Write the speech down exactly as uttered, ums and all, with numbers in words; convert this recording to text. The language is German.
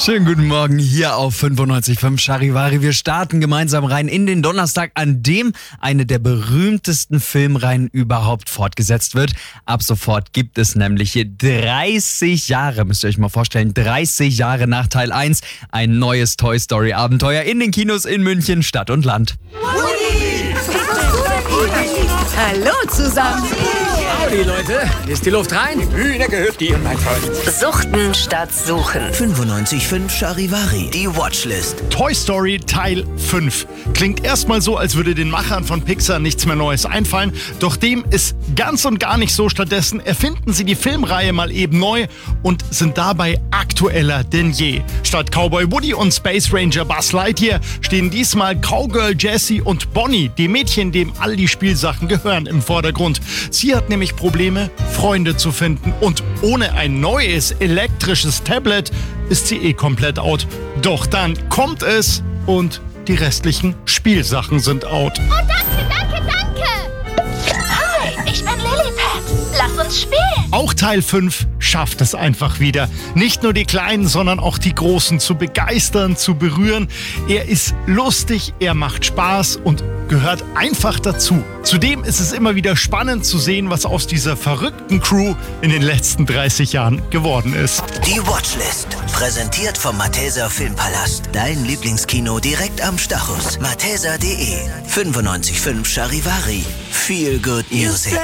Schönen guten Morgen hier auf fünfundneunzig Komma fünf Charivari. Wir starten gemeinsam rein in den Donnerstag, an dem eine der berühmtesten Filmreihen überhaupt fortgesetzt wird. Ab sofort gibt es nämlich hier dreißig Jahre, müsst ihr euch mal vorstellen, dreißig Jahre nach Teil eins, ein neues Toy Story Abenteuer in den Kinos in München, Stadt und Land. Hallo zusammen. Howdy, Leute. Ist die Luft rein? Hühner gehört dir, mein Freund. Suchten statt Suchen. fünfundneunzig Komma fünf Charivari, die Watchlist. Toy Story Teil fünf. Klingt erstmal so, als würde den Machern von Pixar nichts mehr Neues einfallen. Doch dem ist ganz und gar nicht so. Stattdessen erfinden sie die Filmreihe mal eben neu und sind dabei aktueller denn je. Statt Cowboy Woody und Space Ranger Buzz Lightyear stehen diesmal Cowgirl Jessie und Bonnie, die Mädchen, dem all die Spielsachen gehören, im Vordergrund. Sie hat nämlich Probleme, Freunde zu finden. Und ohne ein neues elektrisches Tablet ist sie eh komplett out. Doch dann kommt es und die restlichen Spielsachen sind out. Oh, danke, danke, danke! Hi, ich bin Lilliput. Lass uns spielen! Auch Teil fünf schafft es einfach wieder. Nicht nur die Kleinen, sondern auch die Großen zu begeistern, zu berühren. Er ist lustig, er macht Spaß und gehört einfach dazu. Zudem ist es immer wieder spannend zu sehen, was aus dieser verrückten Crew in den letzten dreißig Jahren geworden ist. Die Watchlist, präsentiert vom Malteser Filmpalast. Dein Lieblingskino direkt am Stachus. malteser punkt de. fünfundneunzig Komma fünf Charivari. Feel good music.